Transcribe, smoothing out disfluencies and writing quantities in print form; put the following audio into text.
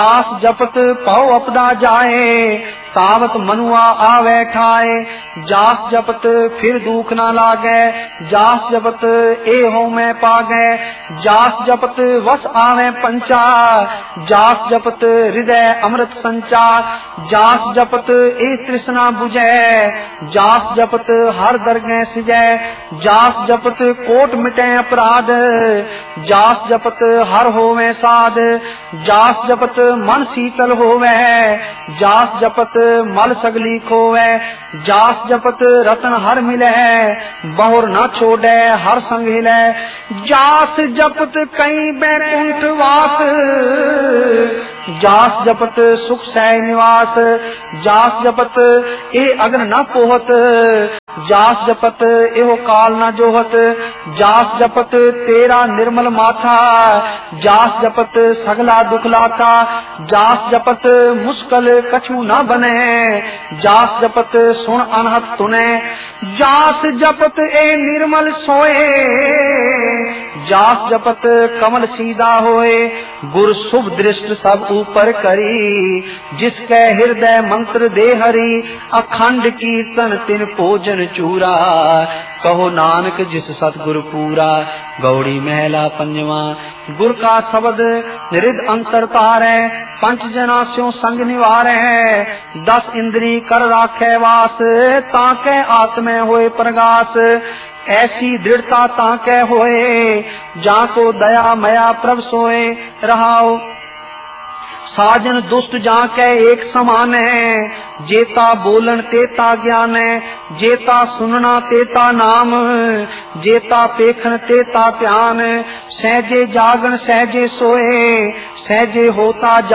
जास जपत पौ अपदा जाए, तावत मनुआ आवे ठाए। जास जपत फिर दुख ना लागे, जास जपत ए हो मैं पागे। जास जपत वस आवे पंचा, जास जपत हृदय अमृत संचा। जास जपत ए तृष्णा बुझे, जास जपत हर दरगह सिजै। जास जपत कोट मिटे अपराध, जास जपत हर होवे साध। जास जपत मन शीतल होवे, जास जपत मल सगली खोवे। जास जपत रतन हर मिले, बहुर न छोड़े हर संग हिले। जास जपत कई बैकुंठ वास, जास जपत सुख सह निवास। जास जपत ए अग्न न पोहत, जास जपत एहो काल न जोहत। जास जपत तेरा निर्मल माथा, जास जपत सगला दुख लाथा। जास जपत मुश्किल कछु न बने, जास जपत सुन अनहत तुने। जास जपत ए निर्मल सोए, जास जपत कमल सीधा होए। गुर शुभ दृष्ट सब ऊपर करी, जिसके हृदय मंत्र दे हरि। अखंड कीर्तन तिन भोजन चूरा, कहो नानक जिस सतगुर पूरा। गौड़ी महला पंजवा। गुर का शब्द हृद अंतर तारै, पंच जना स्यों संग निवारै। 10 इंद्री कर राखे वास, ताके आत्मे होए प्रगास। ऐसी दृढ़ता ताके होए, जाको दया मया प्रभ सोए। रहाओ साजन दुष्ट जाके एक समान है, जेता बोलन तेता ज्ञान है। जेता सुनना तेता नाम, जेता पेखन तेता ध्यान। सहजे जागन सहजे सोए, सहजे होता